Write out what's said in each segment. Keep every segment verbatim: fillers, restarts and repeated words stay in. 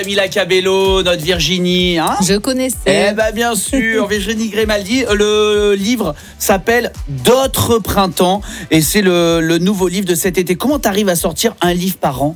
Camila Cabello, notre Virginie, hein ? Je connaissais. Eh ben bien sûr, Virginie Grimaldi. Le livre s'appelle D'autres printemps et c'est le, le nouveau livre de cet été. Comment t'arrives à sortir un livre par an ?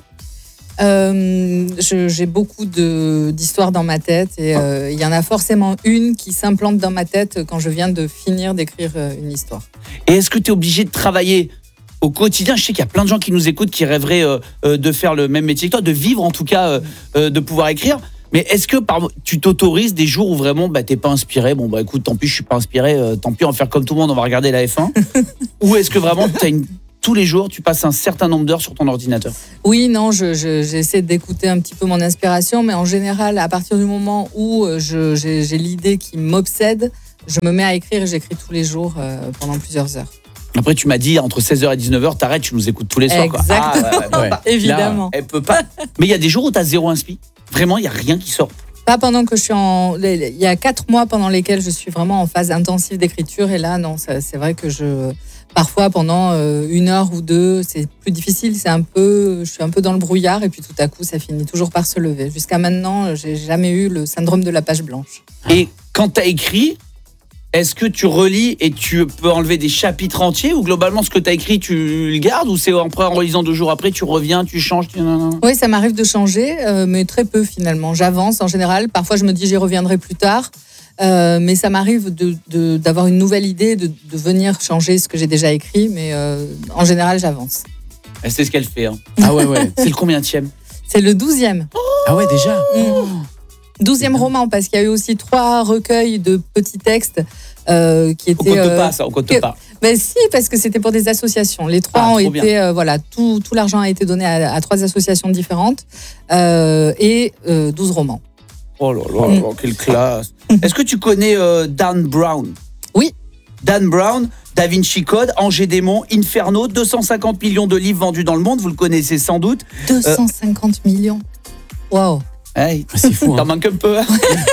Euh, je, j'ai beaucoup de, d'histoires dans ma tête et il euh, y en a forcément une qui s'implante dans ma tête quand je viens de finir d'écrire une histoire. Et est-ce que tu es obligé de travailler au quotidien ? Je sais qu'il y a plein de gens qui nous écoutent qui rêveraient euh, euh, de faire le même métier que toi, de vivre en tout cas, euh, euh, de pouvoir écrire. Mais est-ce que pardon, tu t'autorises des jours où vraiment bah, t'es pas inspiré ? Bon bah écoute, tant pis, je suis pas inspiré, euh, tant pis, on va faire comme tout le monde, on va regarder la F un. Ou est-ce que vraiment t'as une... tous les jours, tu passes un certain nombre d'heures sur ton ordinateur ? Oui, non, je, je, j'essaie d'écouter un petit peu mon inspiration, mais en général, à partir du moment où je, j'ai, j'ai l'idée qui m'obsède, je me mets à écrire et j'écris tous les jours euh, pendant plusieurs heures. Après, tu m'as dit, entre seize heures et dix-neuf heures, t'arrêtes, tu nous écoutes tous les soirs. Quoi. Exactement, ah, ouais, ouais. évidemment. Là, elle peut pas. Mais il y a des jours où t'as zéro inspi. Vraiment, il y a rien qui sort. Pas pendant que je suis en... Il y a quatre mois pendant lesquels je suis vraiment en phase intensive d'écriture. Et là, non, c'est vrai que je... Parfois, pendant une heure ou deux, c'est plus difficile. C'est un peu... Je suis un peu dans le brouillard. Et puis tout à coup, ça finit toujours par se lever. Jusqu'à maintenant, j'ai jamais eu le syndrome de la page blanche. Et quand t'as écrit, est-ce que tu relis et tu peux enlever des chapitres entiers ou globalement ce que tu as écrit tu le gardes ou c'est après en relisant deux jours après tu reviens, tu changes tu... Oui, ça m'arrive de changer euh, mais très peu finalement. J'avance en général, parfois je me dis j'y reviendrai plus tard euh, mais ça m'arrive de, de, d'avoir une nouvelle idée, de, de venir changer ce que j'ai déjà écrit mais euh, en général j'avance. Et c'est ce qu'elle fait. Hein. Ah ouais, ouais. C'est le combienième ? C'est le douzième. Oh ah ouais déjà mmh. Douzième roman, parce qu'il y a eu aussi trois recueils de petits textes euh, qui étaient... On compte euh, pas ça, on compte que, pas. Ben si, parce que c'était pour des associations. Les trois ah, ont été... Euh, voilà, tout, tout l'argent a été donné à, à trois associations différentes euh, et euh, douze romans. Oh là là, mmh. quelle classe. Est-ce que tu connais euh, Dan Brown ? Oui. Dan Brown, Da Vinci Code, Angers Démon, Inferno, deux cent cinquante millions de livres vendus dans le monde, vous le connaissez sans doute. deux cent cinquante euh, millions. Waouh. Hey, c'est fou, hein. T'en manques un peu. Hein.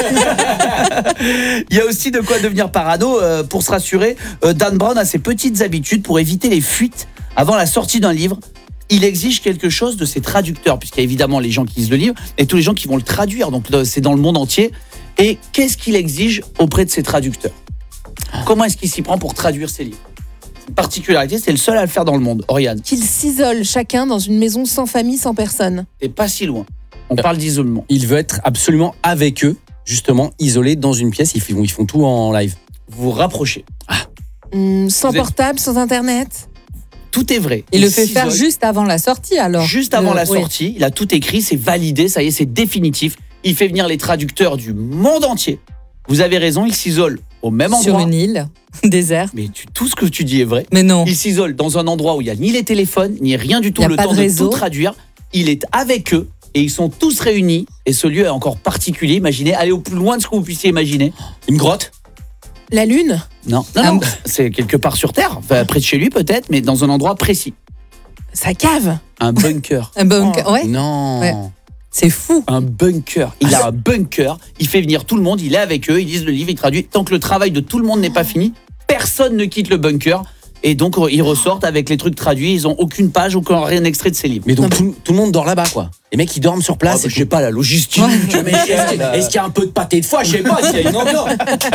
Il y a aussi de quoi devenir parano. Euh, pour se rassurer, euh, Dan Brown a ses petites habitudes pour éviter les fuites avant la sortie d'un livre. Il exige quelque chose de ses traducteurs, puisqu'il y a évidemment les gens qui lisent le livre et tous les gens qui vont le traduire. Donc c'est dans le monde entier. Et qu'est-ce qu'il exige auprès de ses traducteurs ? Comment est-ce qu'il s'y prend pour traduire ses livres ? Une particularité, c'est le seul à le faire dans le monde. Oriane. Qu'ils s'isolent chacun dans une maison sans famille, sans personne. T'es pas si loin. On parle d'isolement. Il veut être absolument avec eux, justement, isolé dans une pièce. Ils font, ils font tout en live. Vous vous rapprochez. Ah. Mmh, sans vous portable, êtes... sans internet. Tout est vrai. Il, il le fait faire juste avant la sortie, alors. Juste avant le... la sortie, oui. Il a tout écrit, c'est validé, ça y est, c'est définitif. Il fait venir les traducteurs du monde entier. Vous avez raison, il s'isole au même endroit. Sur une île déserte. Mais tu, tout ce que tu dis est vrai. Mais non. Il s'isole dans un endroit où il n'y a ni les téléphones, ni rien du tout, le temps de, de tout traduire. Il est avec eux. Et ils sont tous réunis, et ce lieu est encore particulier. Imaginez, allez au plus loin de ce que vous puissiez imaginer. Une grotte ? La Lune ? Non, non, non, c'est quelque part sur Terre, enfin, près de chez lui peut-être, mais dans un endroit précis. Sa cave ? Un bunker. Un bunker, oh. ouais. Non. Ouais. C'est fou. Un bunker. Il a un bunker, il fait venir tout le monde, il est avec eux, ils lisent le livre, il traduit. Tant que le travail de tout le monde n'est pas fini, personne ne quitte le bunker. Et donc, ils ressortent avec les trucs traduits. Ils n'ont aucune page, aucun rien extrait de ces livres. Mais donc, tout, tout le monde dort là-bas, quoi. Les mecs, ils dorment sur place. Ah, bah, je sais pas, la logistique. Ouais. Mais est-ce, est-ce qu'il y a un peu de pâté de foie ? Je sais pas, s'il y a une ambiance.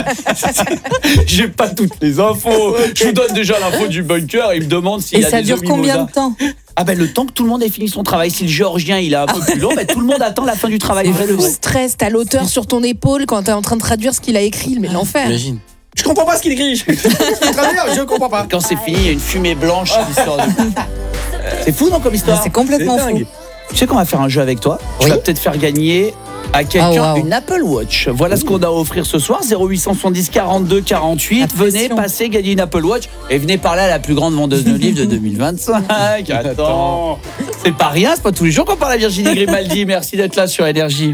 J'ai pas toutes les infos. Je vous donne déjà l'info du bunker. Il me demande s'il et y a des Et ça dure combien de temps ? Ah ben le temps que tout le monde ait fini son travail. Si le géorgien il est un peu plus long, ben, tout le monde attend la fin du travail. C'est le stress, t'as l'auteur sur ton épaule quand t'es en train de traduire ce qu'il a écrit. Mais l'enfer. Imagine. Je comprends pas ce qu'il écrit. Je comprends pas. Quand c'est fini, il y a une fumée blanche. L'histoire de... C'est fou, non, comme histoire ? C'est complètement c'est fou. Tu sais qu'on va faire un jeu avec toi. Oui. Je vais peut-être faire gagner à quelqu'un oh, wow. une Apple Watch. Voilà Ouh. Ce qu'on a à offrir ce soir. zéro huit cent soixante-dix quarante-deux quarante-huit. Attention. Venez passer, gagner une Apple Watch. Et venez parler à la plus grande vendeuse de livres de deux mille vingt-cinq. Attends. C'est pas rien, c'est pas tous les jours qu'on parle à Virginie Grimaldi. Merci d'être là sur Énergie.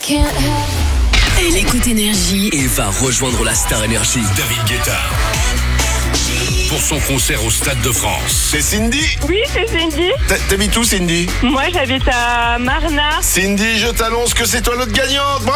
Elle écoute Énergie et va rejoindre la Star Énergie. David Guetta. Pour son concert au Stade de France. C'est Cindy ? Oui, c'est Cindy. T'habites où, Cindy ? Moi, j'habite à Marna. Cindy, je t'annonce que c'est toi l'autre gagnante. Bravo !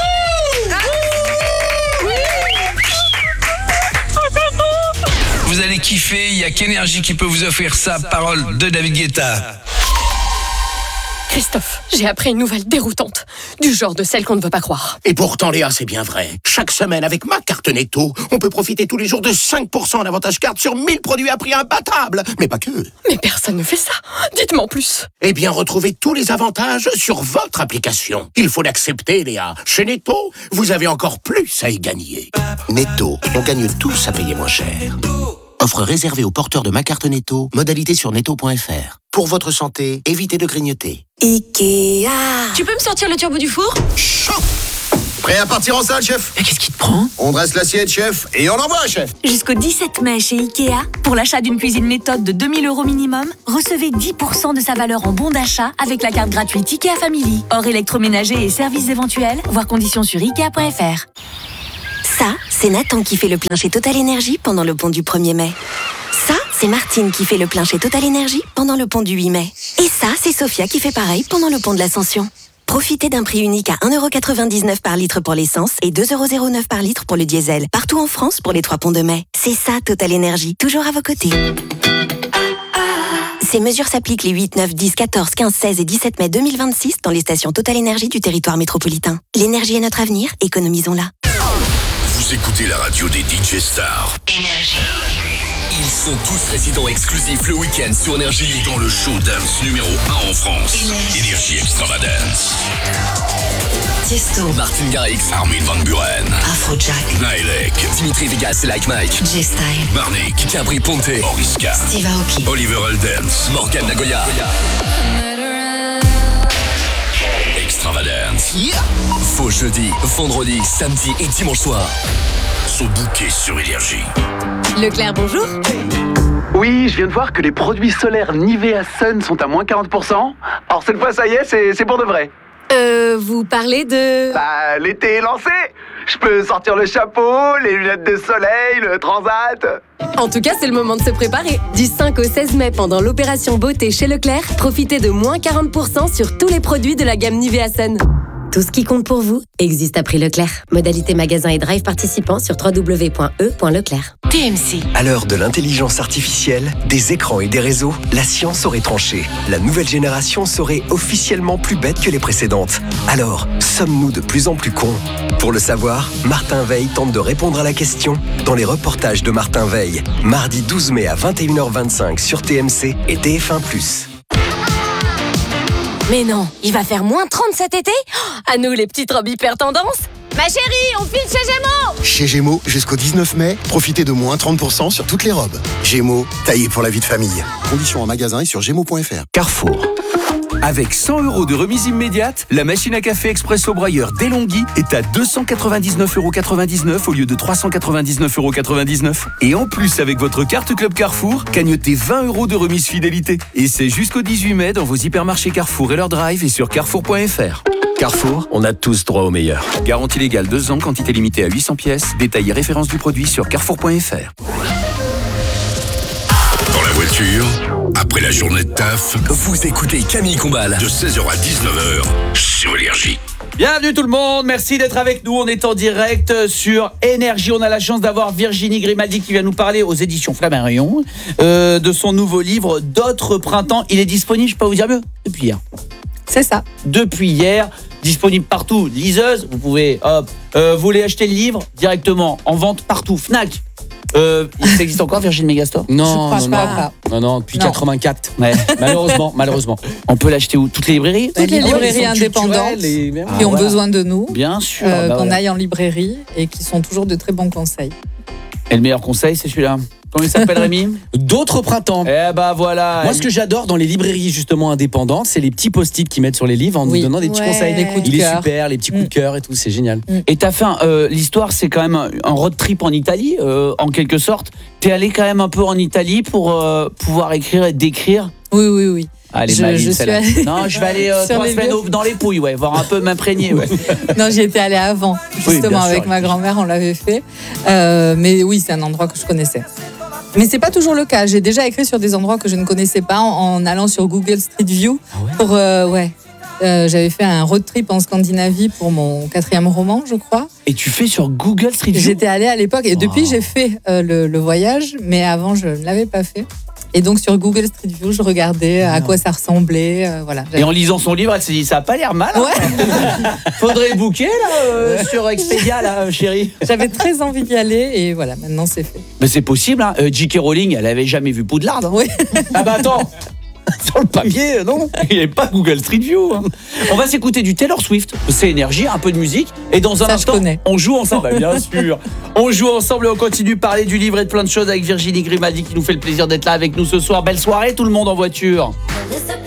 Vous allez kiffer, il n'y a qu'Énergie qui peut vous offrir ça. Parole de David Guetta. Christophe, j'ai appris une nouvelle déroutante, du genre de celle qu'on ne veut pas croire. Et pourtant, Léa, c'est bien vrai. Chaque semaine, avec ma carte Netto, on peut profiter tous les jours de cinq pour cent d'avantage carte sur mille produits à prix imbattable. Mais pas que. Mais personne ne fait ça. Dites-moi en plus. Eh bien, retrouvez tous les avantages sur votre application. Il faut l'accepter, Léa. Chez Netto, vous avez encore plus à y gagner. Netto, on gagne tous à payer moins cher. Offre réservée aux porteurs de ma carte Netto. Modalité sur netto point f r. Pour votre santé, évitez de grignoter. Ikea. Tu peux me sortir le turbo du four? Chaud. Prêt à partir en salle, chef? Mais qu'est-ce qui te prend? On dresse l'assiette, chef, et on envoie, chef. Jusqu'au dix-sept mai chez Ikea, pour l'achat d'une cuisine méthode de deux mille euros minimum, recevez dix pour cent de sa valeur en bon d'achat avec la carte gratuite Ikea Family. Hors électroménager et services éventuels, voir conditions sur ikea point f r. Ça, c'est Nathan qui fait le plein chez Total Energy pendant le pont du premier mai. Ça, c'est Martine qui fait le plein chez Total Energy pendant le pont du huit mai. Et ça, c'est Sophia qui fait pareil pendant le pont de l'Ascension. Profitez d'un prix unique à un euro quatre-vingt-dix-neuf par litre pour l'essence et deux euros zéro neuf par litre pour le diesel. Partout en France pour les trois ponts de mai. C'est ça, Total Energy, toujours à vos côtés. Ces mesures s'appliquent les huit, neuf, dix, quatorze, quinze, seize et dix-sept mai deux mille vingt-six dans les stations Total Energy du territoire métropolitain. L'énergie est notre avenir, économisons-la. Vous écoutez la radio des D J stars. Énergie. Ils sont tous résidents exclusifs le week-end sur Énergie dans le show dance numéro un en France. Énergie Extravagance. Tiesto, Martin Garrix, Armin van Buren, Afrojack, Nailek, Dimitri Vegas et Like Mike, J-Style, Marnik, Cabri Ponte, Oriska, Steve Aoki, Oliver Eldens, Morgan Nagoya. Extravagance. Yeah. Faux jeudi, vendredi, samedi et dimanche soir. Sont bookés sur Énergie. Leclerc, bonjour. Oui, je viens de voir que les produits solaires Nivea Sun sont à moins quarante pour cent. Alors cette fois, ça y est, c'est, c'est pour de vrai. Euh, vous parlez de... Bah, l'été est lancé. Je peux sortir le chapeau, les lunettes de soleil, le transat. En tout cas, c'est le moment de se préparer. Du cinq au seize mai, pendant l'opération beauté chez Leclerc, profitez de moins quarante pour cent sur tous les produits de la gamme Nivea Sun. Tout ce qui compte pour vous existe à prix Leclerc. Modalité magasin et drive participants sur w w w point e point leclerc. T M C. À l'heure de l'intelligence artificielle, des écrans et des réseaux, la science aurait tranché. La nouvelle génération serait officiellement plus bête que les précédentes. Alors, sommes-nous de plus en plus cons? Pour le savoir, Martin Veil tente de répondre à la question dans les reportages de Martin Veil. Mardi douze mai à vingt et une heures vingt-cinq sur T M C et T F un plus. Mais non, il va faire moins trente cet été? À nous les petites robes hyper tendance. Ma chérie, on file chez Gémeaux. Chez Gémeaux, jusqu'au dix-neuf mai, profitez de moins trente pour cent sur toutes les robes. Gémeaux, taillé pour la vie de famille. Conditions en magasin et sur gémeaux point f r. Carrefour. Avec cent euros de remise immédiate, la machine à café Expresso Broyeur Delonghi est à deux cent quatre-vingt-dix-neuf euros quatre-vingt-dix-neuf au lieu de trois cent quatre-vingt-dix-neuf euros quatre-vingt-dix-neuf. Et en plus, avec votre carte Club Carrefour, cagnotez vingt euros de remise fidélité. Et c'est jusqu'au dix-huit mai dans vos hypermarchés Carrefour et leur drive et sur carrefour point f r. Carrefour, on a tous droit au meilleur. Garantie légale deux ans, quantité limitée à huit cents pièces. Détail et référence du produit sur carrefour point f r. Dans la voiture, après la journée de taf, Vous écoutez Camille Combal de seize heures à dix-neuf heures sur Énergie. Bienvenue tout le monde, merci d'être avec nous. On est en direct sur Énergie. On a la chance d'avoir Virginie Grimaldi qui vient nous parler aux éditions Flammarion euh, de son nouveau livre D'autres printemps. Il est disponible, je peux pas vous dire mieux, depuis hier. C'est ça. Depuis hier, disponible partout. Liseuse, vous pouvez, hop, euh, vous voulez acheter le livre directement en vente partout. Fnac. Euh, ça existe encore Virgin Megastore? Non, Je crois non, pas. non, non, non, depuis Non. quatre-vingt-quatre. Ouais. Malheureusement, malheureusement. On peut l'acheter où? Toutes les librairies? Toutes les Ah ouais, librairies ils sont indépendantes culturels et- qui Ah, ont voilà. besoin de nous, Bien sûr. euh, bah qu'on ouais. aille en librairie et qui sont toujours de très bons conseils. Et le meilleur conseil, c'est celui-là. Comment il s'appelle, Rémi? D'autres printemps. Eh bah voilà. Moi, ce que j'adore dans les librairies justement indépendantes, c'est les petits post-it qu'ils mettent sur les livres en Oui. nous donnant des petits Ouais. conseils. Les coups de Il est cœur. super, les petits coups de cœur et tout, c'est génial. Et t'as fait un, euh, l'histoire, c'est quand même un, un road trip en Italie, euh, en quelque sorte. T'es allé quand même un peu en Italie pour euh, pouvoir écrire et décrire. Oui, oui, oui. Allez, Je- je suis allée- Non, je vais aller euh, Sur trois les semaines lieux. au- dans les Pouilles, ouais, voir un peu m'imprégner. Ouais. Non, j'y étais allée avant, Oui, justement, bien sûr. avec ma grand-mère, on l'avait fait. Euh, mais oui, c'est un endroit que je connaissais. Mais c'est pas toujours le cas. J'ai déjà écrit sur des endroits que je ne connaissais pas en, en allant sur Google Street View. Pour, euh, ouais. Euh, j'avais fait un road trip en Scandinavie pour mon quatrième roman, je crois. Et tu fais sur Google Street View? J'étais allée à l'époque et depuis j'ai fait euh, le, le voyage, mais avant je ne l'avais pas fait. Et donc sur Google Street View, je regardais à quoi ça ressemblait. Euh, voilà. Et en lisant son livre, elle s'est dit, ça a pas l'air mal. Hein. Ouais. Faudrait booker là, euh, sur Expedia, là, chérie. J'avais très envie d'y aller et voilà, maintenant c'est fait. Mais c'est possible, hein. euh, J K Rowling, elle avait jamais vu Poudlard. Hein. Oui. Ah bah attends. Sur le papier, non, il n'y avait pas Google Street View. Hein. On va s'écouter du Taylor Swift, c'est énergie, un peu de musique. Et dans un Ça, instant, on joue ensemble, bah, bien sûr. On joue ensemble et on continue de parler du livre et de plein de choses avec Virginie Grimaldi qui nous fait le plaisir d'être là avec nous ce soir. Belle soirée tout le monde en voiture.